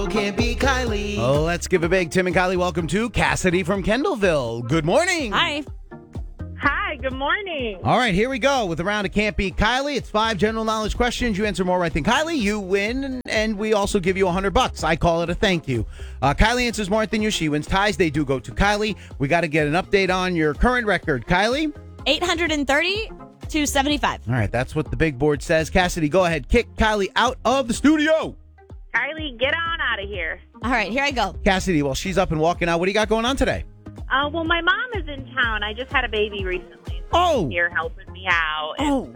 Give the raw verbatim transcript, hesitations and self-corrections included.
Kendall can't beat Kylie. Oh, let's give a big Tim and Kylie welcome to Cassidy from Kendallville. Good morning. Hi. Hi, good morning. All right, here we go with a round of Can't Beat Kylie. It's five general knowledge questions. You answer more right than Kylie, you win, and we also give you a hundred bucks. I call it a thank you. Uh, Kylie answers more right than you. She wins. Ties, they do go to Kylie. We got to get an update on your current record. Kylie? eight hundred thirty to seventy-five. All right, that's what the big board says. Cassidy, go ahead. Kick Kylie out of the studio. Kylie, get on out of here. All right, here I go. Cassidy, well, she's up and walking out. What do you got going on today? Uh, well, my mom is in town. I just had a baby recently. So Oh. she's here helping me out. And Oh.